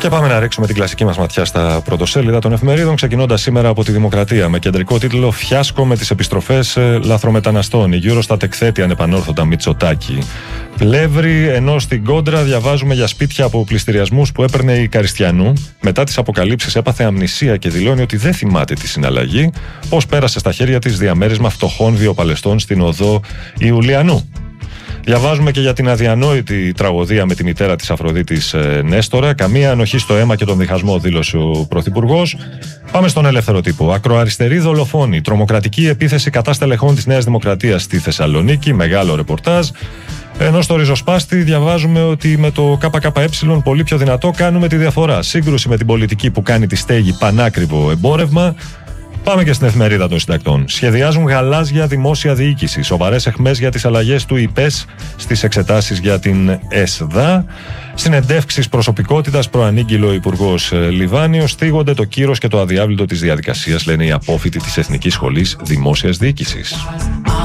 Και πάμε να ρίξουμε την κλασική μας ματιά στα πρωτοσέλιδα των εφημερίδων, ξεκινώντας σήμερα από τη Δημοκρατία με κεντρικό τίτλο «Φιάσκο με τις επιστροφές λαθρομεταναστών. Η Eurostat εκθέτει ανεπανόρθωτα Μητσοτάκη». Πλεύρη, ενώ στην Κόντρα διαβάζουμε για σπίτια από πληστηριασμούς που έπαιρνε η Καριστιανού. Μετά τις αποκαλύψεις έπαθε αμνησία και δηλώνει ότι δεν θυμάται τη συναλλαγή. Πώς πέρασε στα χέρια της διαμέρισμα φτωχών βιοπαλαιστών στην οδό Ιουλιανού. Διαβάζουμε και για την αδιανόητη τραγωδία με τη μητέρα της Αφροδίτης Νέστορα. Καμία ανοχή στο αίμα και τον διχασμό, δήλωσε ο Πρωθυπουργός. Πάμε στον ελεύθερο τύπο. Ακροαριστερή δολοφόνη. Τρομοκρατική επίθεση κατά στελεχών της Νέας Δημοκρατίας στη Θεσσαλονίκη. Μεγάλο ρεπορτάζ. Ενώ στο ριζοσπάστη διαβάζουμε ότι με το ΚΚΕ πολύ πιο δυνατό κάνουμε τη διαφορά. Σύγκρουση με την πολιτική που κάνει τη στέγη πανάκριβο εμπόρευμα. Πάμε και στην εφημερίδα των συντακτών. Σχεδιάζουν γαλάζια δημόσια διοίκηση. Σοβαρές αιχμές για τις αλλαγές του ΙΠΕΣ στις εξετάσεις για την ΕΣΔΑ. Συνεντεύξεις προσωπικότητας προανήγγειλε ο Υπουργός Λιβάνιος. Θίγονται το κύρος και το αδιάβλητο της διαδικασίας, λένε οι απόφοιτοι της Εθνικής Σχολής Δημόσιας Διοίκησης.